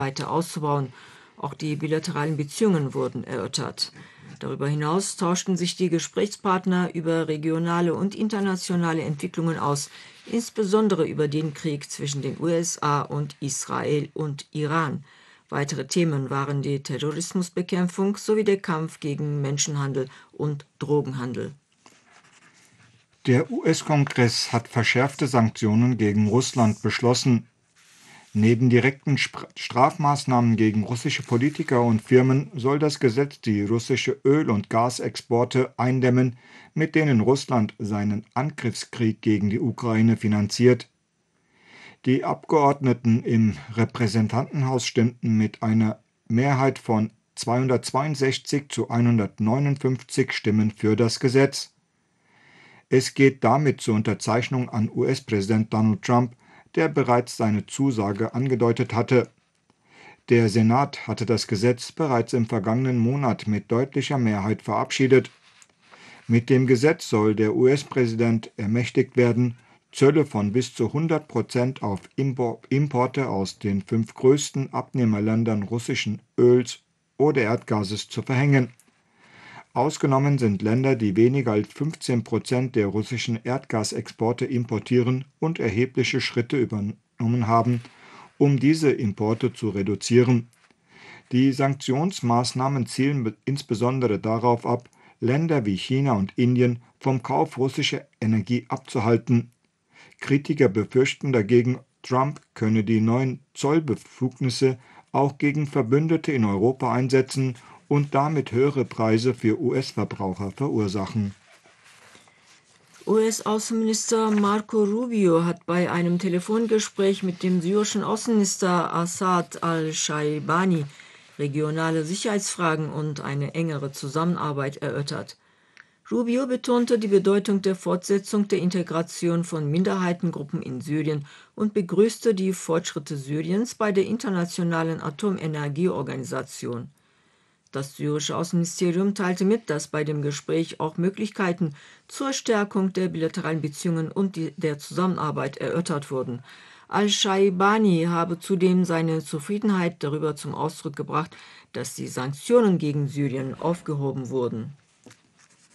weiter auszubauen. Auch die bilateralen Beziehungen wurden erörtert. Darüber hinaus tauschten sich die Gesprächspartner über regionale und internationale Entwicklungen aus, insbesondere über den Krieg zwischen den USA und Israel und Iran. Weitere Themen waren die Terrorismusbekämpfung sowie der Kampf gegen Menschenhandel und Drogenhandel. Der US-Kongress hat verschärfte Sanktionen gegen Russland beschlossen. Neben direkten Strafmaßnahmen gegen russische Politiker und Firmen soll das Gesetz die russische Öl- und Gasexporte eindämmen, mit denen Russland seinen Angriffskrieg gegen die Ukraine finanziert. Die Abgeordneten im Repräsentantenhaus stimmten mit einer Mehrheit von 262 zu 159 Stimmen für das Gesetz. Es geht damit zur Unterzeichnung an US-Präsident Donald Trump, der bereits seine Zusage angedeutet hatte. Der Senat hatte das Gesetz bereits im vergangenen Monat mit deutlicher Mehrheit verabschiedet. Mit dem Gesetz soll der US-Präsident ermächtigt werden, Zölle von bis zu 100% auf Importe aus den 5 größten Abnehmerländern russischen Öls oder Erdgases zu verhängen. Ausgenommen sind Länder, die weniger als 15% der russischen Erdgasexporte importieren und erhebliche Schritte übernommen haben, um diese Importe zu reduzieren. Die Sanktionsmaßnahmen zielen insbesondere darauf ab, Länder wie China und Indien vom Kauf russischer Energie abzuhalten. Kritiker befürchten dagegen, Trump könne die neuen Zollbefugnisse auch gegen Verbündete in Europa einsetzen und damit höhere Preise für US-Verbraucher verursachen. US-Außenminister Marco Rubio hat bei einem Telefongespräch mit dem syrischen Außenminister Assad al-Shaibani regionale Sicherheitsfragen und eine engere Zusammenarbeit erörtert. Rubio betonte die Bedeutung der Fortsetzung der Integration von Minderheitengruppen in Syrien und begrüßte die Fortschritte Syriens bei der Internationalen Atomenergieorganisation. Das syrische Außenministerium teilte mit, dass bei dem Gespräch auch Möglichkeiten zur Stärkung der bilateralen Beziehungen und der Zusammenarbeit erörtert wurden. Al-Shaibani habe zudem seine Zufriedenheit darüber zum Ausdruck gebracht, dass die Sanktionen gegen Syrien aufgehoben wurden.